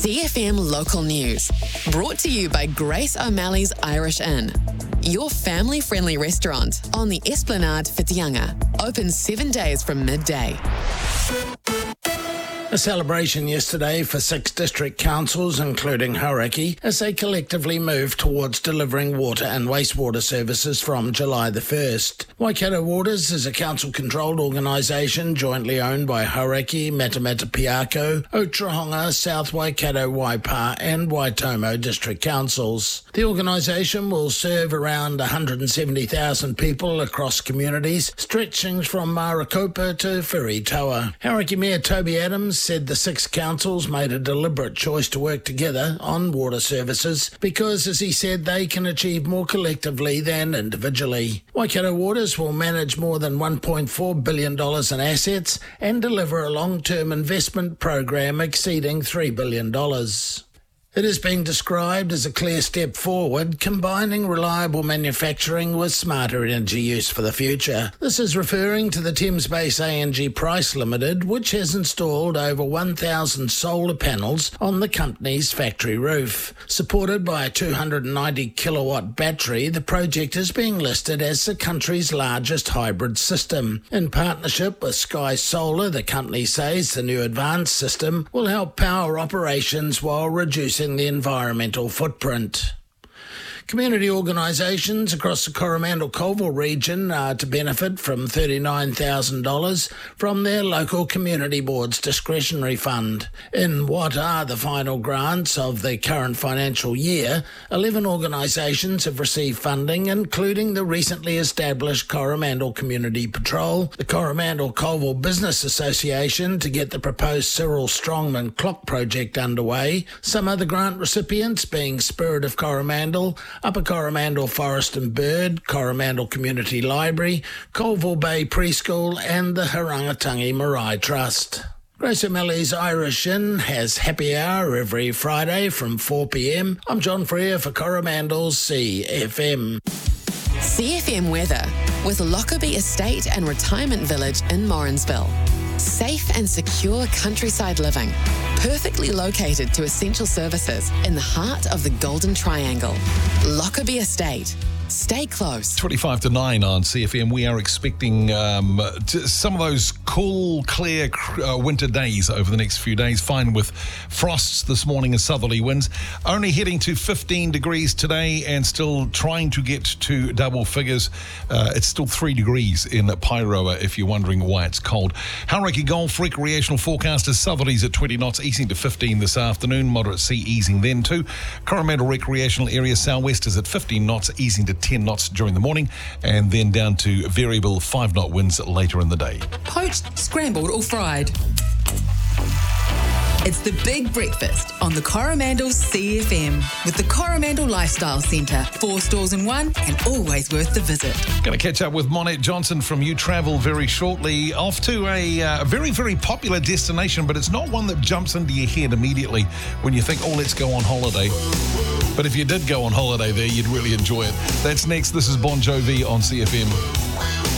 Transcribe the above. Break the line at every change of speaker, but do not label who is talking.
CFM Local News, brought to you by Grace O'Malley's Irish Inn, your family-friendly restaurant on the Esplanade Whitianga, open 7 days from midday.
A celebration yesterday for 6 district councils, including Hauraki, as they collectively move towards delivering water and wastewater services from July the 1st. Waikato Waters is a council-controlled organisation jointly owned by Hauraki, Matamata Piako, Otorohanga, South Waikato, Waipa and Waitomo district councils. The organisation will serve around 170,000 people across communities, stretching from Marakopa to Whiritawa. Hauraki Mayor Toby Adams said the 6 councils made a deliberate choice to work together on water services because, as he said, they can achieve more collectively than individually. Waikato Waters will manage more than $1.4 billion in assets and deliver a long-term investment program exceeding $3 billion. It is being described as a clear step forward, combining reliable manufacturing with smarter energy use for the future. This is referring to the Thames Base A&G Price Limited, which has installed over 1,000 solar panels on the company's factory roof. Supported by a 290 kilowatt battery, the project is being listed as the country's largest hybrid system. In partnership with Sky Solar, the company says the new advanced system will help power operations while reducing the environmental footprint. Community organisations across the Coromandel-Colville region are to benefit from $39,000 from their local community board's discretionary fund. In what are the final grants of the current financial year, 11 organisations have received funding, including the recently established Coromandel Community Patrol, the Coromandel-Colville Business Association to get the proposed Cyril Strongman Clock project underway, some other grant recipients being Spirit of Coromandel, Upper Coromandel Forest and Bird, Coromandel Community Library, Colville Bay Preschool and the Harangatangi Marae Trust. Grace O'Malley's Irish Inn has happy hour every Friday from 4 p.m. I'm John Freer for Coromandel's CFM.
CFM weather with Lockerbie Estate and Retirement Village in Morrinsville. Safe and secure countryside living, perfectly located to essential services in the heart of the Golden Triangle. Lockerbie Estate. Stay close.
25 to 9 on CFM. We are expecting some of those cool, clear winter days over the next few days. Fine with frosts this morning and southerly winds. Only heading to 15 degrees today and still trying to get to double figures. It's still 3 degrees in Pairoa if you're wondering why it's cold. Hauraki Golf recreational forecast is southerlies at 20 knots, easing to 15 this afternoon. Moderate sea easing then too. Coromandel recreational area southwest is at 15 knots, easing to 10 knots during the morning, and then down to variable 5-knot winds later in the day.
Poached, scrambled or fried. It's the big breakfast on the Coromandel CFM with the Coromandel Lifestyle Centre. 4 stores in one and always worth the visit.
Going to catch up with Monette Johnson from You Travel very shortly. Off to a very, very popular destination, but it's not one that jumps into your head immediately when you think, oh, let's go on holiday. But if you did go on holiday there, you'd really enjoy it. That's next. This is Bon Jovi on CFM.